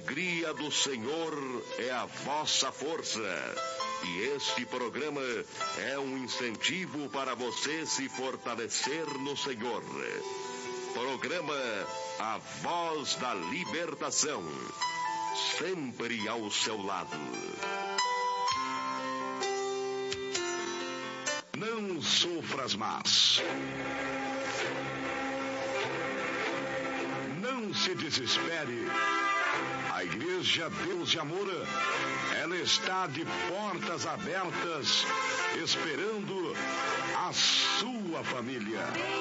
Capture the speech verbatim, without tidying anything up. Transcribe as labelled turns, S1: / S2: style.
S1: alegria do Senhor é a vossa força. E este programa é um incentivo para você se fortalecer no Senhor. Programa A Voz da Libertação. Sempre ao seu lado.
S2: Não sofras mais. Não se desespere. A Igreja Deus de Amor, ela está de portas abertas, esperando a sua família.